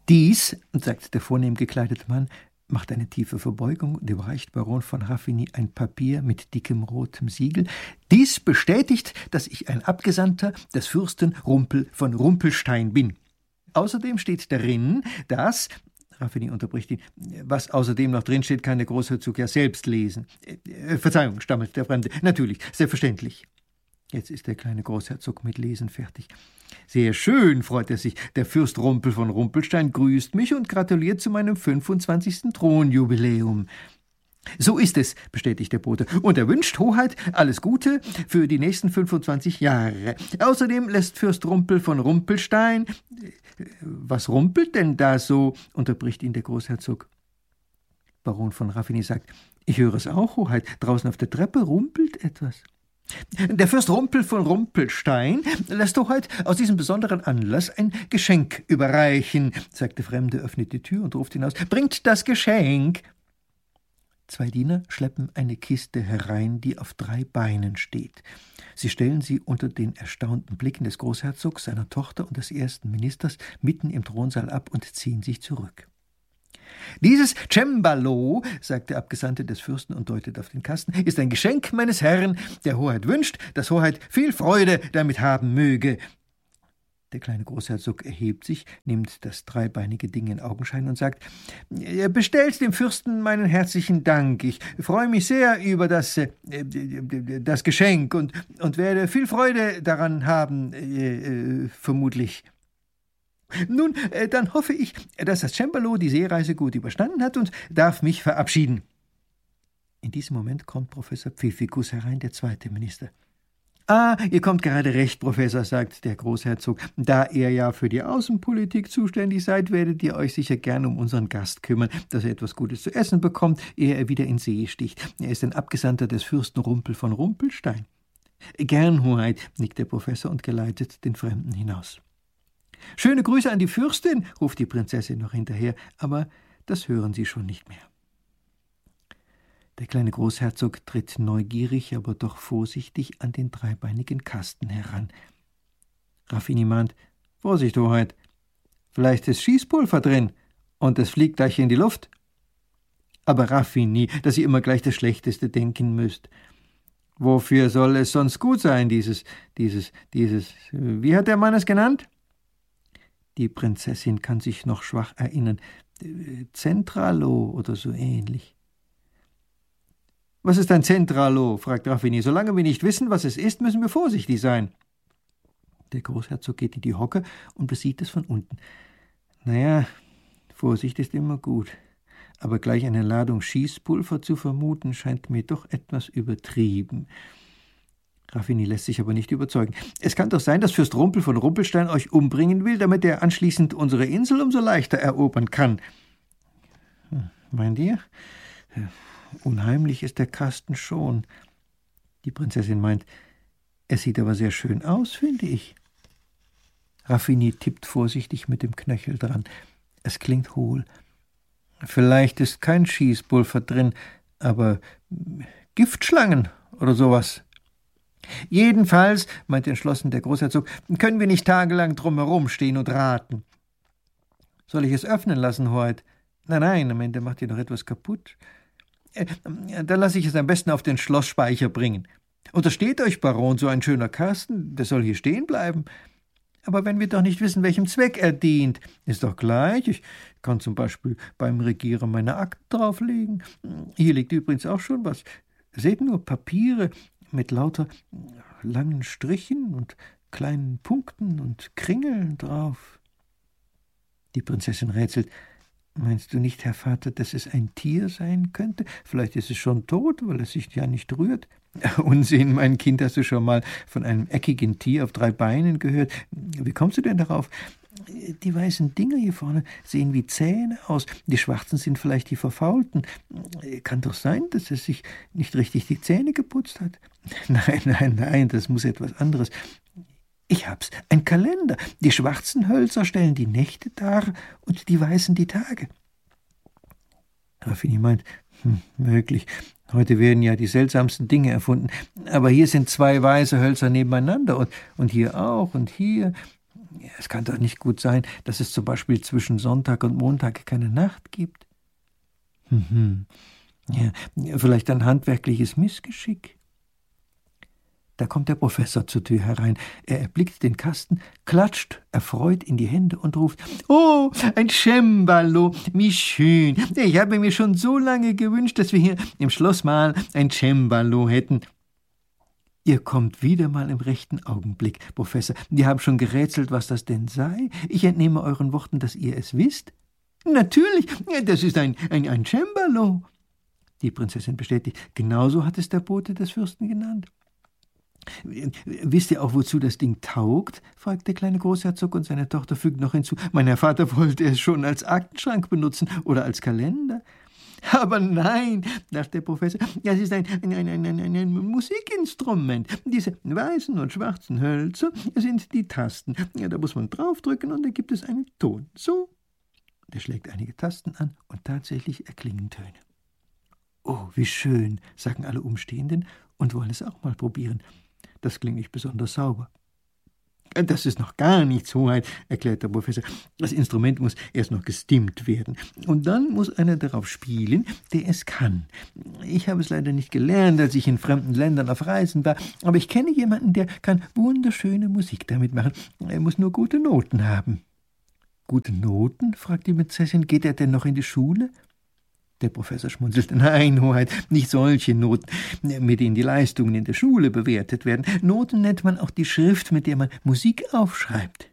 Dies, sagt der vornehm gekleidete Mann, macht eine tiefe Verbeugung und überreicht Baron von Raffigny ein Papier mit dickem rotem Siegel. Dies bestätigt, dass ich ein Abgesandter des Fürsten Rumpel von Rumpelstein bin. Außerdem steht darin, dass... Raffigny unterbricht ihn. Was außerdem noch drin steht, kann der Großherzog ja selbst lesen. Verzeihung, stammelt der Fremde. Natürlich, selbstverständlich. Jetzt ist der kleine Großherzog mit Lesen fertig. Sehr schön, freut er sich. Der Fürst Rumpel von Rumpelstein grüßt mich und gratuliert zu meinem 25. Thronjubiläum. So ist es, bestätigt der Bote. Und er wünscht Hoheit alles Gute für die nächsten 25 Jahre. Außerdem lässt Fürst Rumpel von Rumpelstein... Was rumpelt denn da so? Unterbricht ihn der Großherzog. Baron von Raffigny sagt, ich höre es auch, Hoheit. Draußen auf der Treppe rumpelt etwas. Der Fürst Rumpel von Rumpelstein lässt Hoheit aus diesem besonderen Anlass ein Geschenk überreichen, sagt der Fremde, öffnet die Tür und ruft hinaus, bringt das Geschenk. 2 Diener schleppen eine Kiste herein, die auf 3 Beinen steht. Sie stellen sie unter den erstaunten Blicken des Großherzogs, seiner Tochter und des ersten Ministers mitten im Thronsaal ab und ziehen sich zurück. Dieses Cembalo, sagt der Abgesandte des Fürsten und deutet auf den Kasten, ist ein Geschenk meines Herrn, der Hoheit wünscht, dass Hoheit viel Freude damit haben möge. Der kleine Großherzog erhebt sich, nimmt das dreibeinige Ding in Augenschein und sagt, bestellt dem Fürsten meinen herzlichen Dank. Ich freue mich sehr über das Geschenk und werde viel Freude daran haben, vermutlich. Nun, dann hoffe ich, dass das Cembalo die Seereise gut überstanden hat und darf mich verabschieden. In diesem Moment kommt Professor Pfiffikus herein, der 2. Minister. »Ah, ihr kommt gerade recht, Professor«, sagt der Großherzog. »Da ihr ja für die Außenpolitik zuständig seid, werdet ihr euch sicher gern um unseren Gast kümmern, dass er etwas Gutes zu essen bekommt, ehe er wieder in See sticht. Er ist ein Abgesandter des Fürsten Rumpel von Rumpelstein.« »Gern, Hoheit«, nickt der Professor und geleitet den Fremden hinaus. »Schöne Grüße an die Fürstin«, ruft die Prinzessin noch hinterher, aber das hören sie schon nicht mehr. Der kleine Großherzog tritt neugierig, aber doch vorsichtig an den dreibeinigen Kasten heran. Raffigny mahnt, »Vorsicht, Hoheit, vielleicht ist Schießpulver drin und es fliegt gleich in die Luft.« »Aber Raffigny, dass ihr immer gleich das Schlechteste denken müsst. Wofür soll es sonst gut sein, dieses, wie hat der Mann es genannt?« Die Prinzessin kann sich noch schwach erinnern. Zentralo oder so ähnlich. »Was ist ein Zentralo?« fragt Raffigny. »Solange wir nicht wissen, was es ist, müssen wir vorsichtig sein.« Der Großherzog geht in die Hocke und besieht es von unten. »Naja, Vorsicht ist immer gut. Aber gleich eine Ladung Schießpulver zu vermuten, scheint mir doch etwas übertrieben.« Raffigny lässt sich aber nicht überzeugen. »Es kann doch sein, dass Fürst Rumpel von Rumpelstein euch umbringen will, damit er anschließend unsere Insel umso leichter erobern kann.« »Meint ihr? Unheimlich ist der Kasten schon.« Die Prinzessin meint, »Er sieht aber sehr schön aus, finde ich.« Raffigny tippt vorsichtig mit dem Knöchel dran. Es klingt hohl. »Vielleicht ist kein Schießpulver drin, aber Giftschlangen oder sowas.« »Jedenfalls«, meint entschlossen der Großherzog, »können wir nicht tagelang drumherum stehen und raten.« »Soll ich es öffnen lassen, Hoheit?« »Nein, am Ende macht ihr noch etwas kaputt.« »Dann lasse ich es am besten auf den Schlossspeicher bringen. Untersteht euch, Baron, so ein schöner Kasten, der soll hier stehen bleiben. Aber wenn wir doch nicht wissen, welchem Zweck er dient, ist doch gleich. Ich kann zum Beispiel beim Regieren meine Akten drauflegen. Hier liegt übrigens auch schon was. Seht nur, Papiere mit lauter langen Strichen und kleinen Punkten und Kringeln drauf.« Die Prinzessin rätselt. »Meinst du nicht, Herr Vater, dass es ein Tier sein könnte? Vielleicht ist es schon tot, weil es sich ja nicht rührt.« »Unsinn, mein Kind, hast du schon mal von einem eckigen Tier auf 3 Beinen gehört? Wie kommst du denn darauf?« »Die weißen Dinger hier vorne sehen wie Zähne aus. Die schwarzen sind vielleicht die verfaulten. Kann doch sein, dass es sich nicht richtig die Zähne geputzt hat.« Nein, das muss etwas anderes. »Ich hab's, ein Kalender. Die schwarzen Hölzer stellen die Nächte dar und die weißen die Tage.« Raffigny meint, möglich. Heute werden ja die seltsamsten Dinge erfunden. Aber hier sind 2 weiße Hölzer nebeneinander und hier auch und hier. Es kann doch nicht gut sein, dass es zum Beispiel zwischen Sonntag und Montag keine Nacht gibt. Ja, vielleicht ein handwerkliches Missgeschick. Da kommt der Professor zur Tür herein. Er erblickt den Kasten, klatscht erfreut in die Hände und ruft: »Oh, ein Cembalo, wie schön! Ich habe mir schon so lange gewünscht, dass wir hier im Schloss mal ein Cembalo hätten.« »Ihr kommt wieder mal im rechten Augenblick, Professor. Wir haben schon gerätselt, was das denn sei. Ich entnehme euren Worten, dass ihr es wisst.« »Natürlich, das ist ein Cembalo.« Die Prinzessin bestätigt: »Genauso hat es der Bote des Fürsten genannt.« »Wisst ihr auch, wozu das Ding taugt?« fragt der kleine Großherzog, und seine Tochter fügt noch hinzu: »Mein Herr Vater wollte es schon als Aktenschrank benutzen oder als Kalender.« »Aber nein«, dachte der Professor, »das ist ein Musikinstrument. Diese weißen und schwarzen Hölzer sind die Tasten. Ja, da muss man draufdrücken und da gibt es einen Ton. So.« Der schlägt einige Tasten an und tatsächlich erklingen Töne. »Oh, wie schön«, sagen alle Umstehenden und wollen es auch mal probieren. Das klingt nicht besonders sauber. »Das ist noch gar nichts, Hoheit«, erklärt der Professor. »Das Instrument muss erst noch gestimmt werden. Und dann muss einer darauf spielen, der es kann. Ich habe es leider nicht gelernt, als ich in fremden Ländern auf Reisen war. Aber ich kenne jemanden, der kann wunderschöne Musik damit machen. Er muss nur gute Noten haben.« »Gute Noten?«, fragt die Prinzessin. »Geht er denn noch in die Schule?« Der Professor schmunzelt. »Nein, Hoheit, nicht solche Noten, mit denen die Leistungen in der Schule bewertet werden. Noten nennt man auch die Schrift, mit der man Musik aufschreibt.«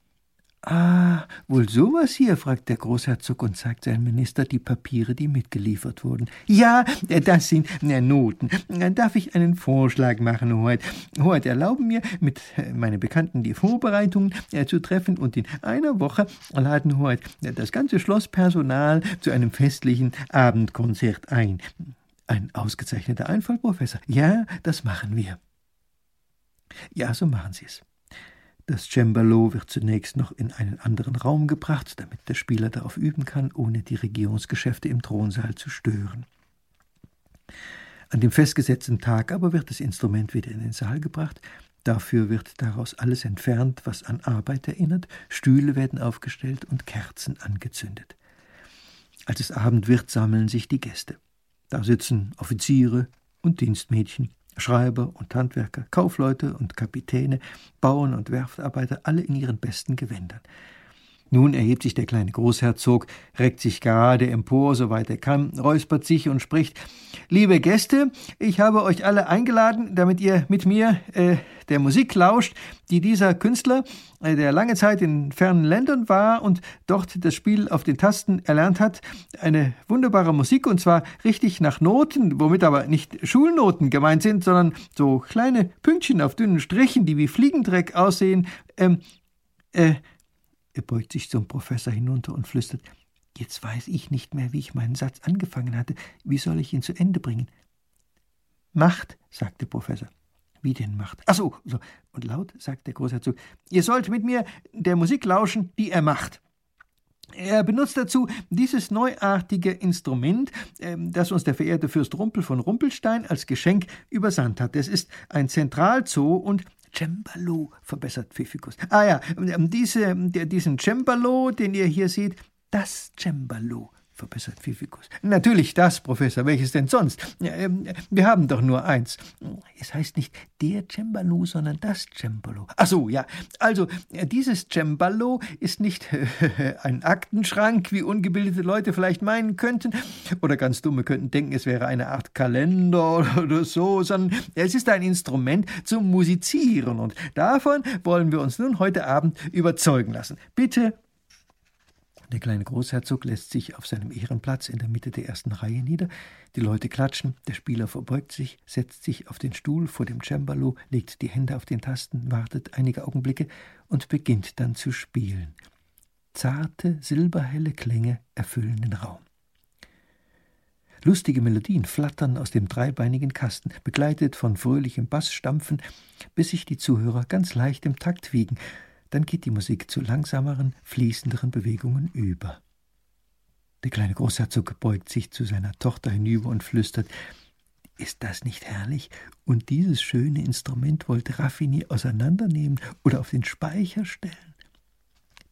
»Ah, wohl sowas hier?«, fragt der Großherzog und zeigt seinem Minister die Papiere, die mitgeliefert wurden. »Ja, das sind Noten. Darf ich einen Vorschlag machen, Hoheit? Hoheit, erlauben mir, mit meinen Bekannten die Vorbereitungen zu treffen, und in einer Woche laden Hoheit das ganze Schlosspersonal zu einem festlichen Abendkonzert ein.« »Ein ausgezeichneter Einfall, Professor. Ja, das machen wir.« »Ja, so machen Sie es.« Das Cembalo wird zunächst noch in einen anderen Raum gebracht, damit der Spieler darauf üben kann, ohne die Regierungsgeschäfte im Thronsaal zu stören. An dem festgesetzten Tag aber wird das Instrument wieder in den Saal gebracht. Dafür wird daraus alles entfernt, was an Arbeit erinnert. Stühle werden aufgestellt und Kerzen angezündet. Als es Abend wird, sammeln sich die Gäste. Da sitzen Offiziere und Dienstmädchen, Schreiber und Handwerker, Kaufleute und Kapitäne, Bauern und Werftarbeiter, alle in ihren besten Gewändern. Nun erhebt sich der kleine Großherzog, reckt sich gerade empor, soweit er kann, räuspert sich und spricht: »Liebe Gäste, ich habe euch alle eingeladen, damit ihr mit mir der Musik lauscht, die dieser Künstler, der lange Zeit in fernen Ländern war und dort das Spiel auf den Tasten erlernt hat, eine wunderbare Musik, und zwar richtig nach Noten, womit aber nicht Schulnoten gemeint sind, sondern so kleine Pünktchen auf dünnen Strichen, die wie Fliegendreck aussehen. Er beugt sich zum Professor hinunter und flüstert: »Jetzt weiß ich nicht mehr, wie ich meinen Satz angefangen hatte. Wie soll ich ihn zu Ende bringen?« »Macht«, sagt der Professor. »Wie denn Macht?« »Ach so.« Und laut sagt der Großherzog: »Ihr sollt mit mir der Musik lauschen, die er macht. Er benutzt dazu dieses neuartige Instrument, das uns der verehrte Fürst Rumpel von Rumpelstein als Geschenk übersandt hat. Es ist ein Zentralzoo und Cembalo«, verbessert Pfiffikus. Diesen Cembalo, den ihr hier seht, das Cembalo, verbessert Pfiffikus. »Natürlich das, Professor, welches denn sonst? Wir haben doch nur eins.« »Es heißt nicht der Cembalo, sondern das Cembalo.« »Ach so, ja. Also, dieses Cembalo ist nicht ein Aktenschrank, wie ungebildete Leute vielleicht meinen könnten, oder ganz Dumme könnten denken, es wäre eine Art Kalender oder so, sondern es ist ein Instrument zum Musizieren, und davon wollen wir uns nun heute Abend überzeugen lassen. Bitte.« Der kleine Großherzog lässt sich auf seinem Ehrenplatz in der Mitte der ersten Reihe nieder. Die Leute klatschen, der Spieler verbeugt sich, setzt sich auf den Stuhl vor dem Cembalo, legt die Hände auf den Tasten, wartet einige Augenblicke und beginnt dann zu spielen. Zarte, silberhelle Klänge erfüllen den Raum. Lustige Melodien flattern aus dem dreibeinigen Kasten, begleitet von fröhlichem Bassstampfen, bis sich die Zuhörer ganz leicht im Takt wiegen. Dann geht die Musik zu langsameren, fließenderen Bewegungen über. Der kleine Großherzog beugt sich zu seiner Tochter hinüber und flüstert: »Ist das nicht herrlich? Und dieses schöne Instrument wollte Raffini auseinandernehmen oder auf den Speicher stellen.«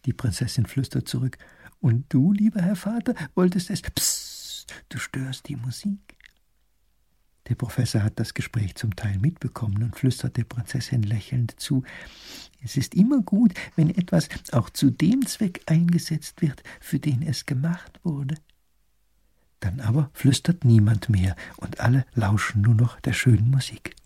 Die Prinzessin flüstert zurück: »Und du, lieber Herr Vater, wolltest es...« »Psst, du störst die Musik.« Der Professor hat das Gespräch zum Teil mitbekommen und flüstert der Prinzessin lächelnd zu: »Es ist immer gut, wenn etwas auch zu dem Zweck eingesetzt wird, für den es gemacht wurde.« Dann aber flüstert niemand mehr und alle lauschen nur noch der schönen Musik.